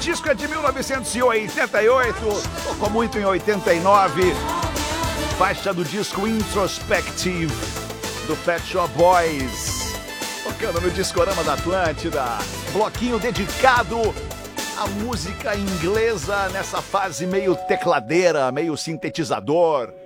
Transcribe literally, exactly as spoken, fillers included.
disco é de mil novecentos e oitenta e oito, tocou muito em oitenta e nove. Faixa do disco Introspective, do Pet Shop Boys. Tocando no Discorama da Atlântida. Bloquinho dedicado à música inglesa nessa fase meio tecladeira, meio sintetizador.